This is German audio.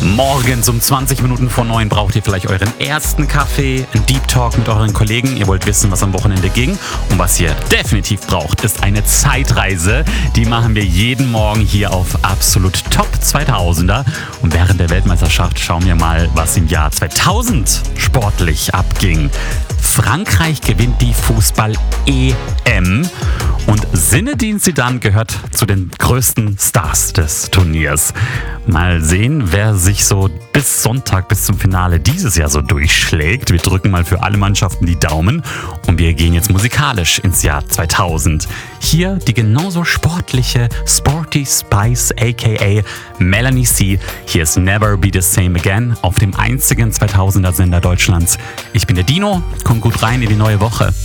Morgens um 20 Minuten vor 9 braucht ihr vielleicht euren ersten Kaffee, einen Deep Talk mit euren Kollegen. Ihr wollt wissen, was am Wochenende ging. Und was ihr definitiv braucht, ist eine Zeitreise. Die machen wir jeden Morgen hier auf Absolut Top 2000er. Und während der Weltmeisterschaft schauen wir mal, was im Jahr 2000 sportlich abging. Frankreich gewinnt die Fußball-EM und Zinedine Zidane gehört zu den größten Stars des Turniers. Mal sehen, wer sich so bis Sonntag, bis zum Finale dieses Jahr so durchschlägt. Wir drücken mal für alle Mannschaften die Daumen und wir gehen jetzt musikalisch ins Jahr 2000. Hier die genauso sportliche Sporty Spice aka Melanie C. Hier ist Never Be the Same Again auf dem einzigen 2000er Sender Deutschlands. Ich bin der Dino, kommt gut rein in die neue Woche.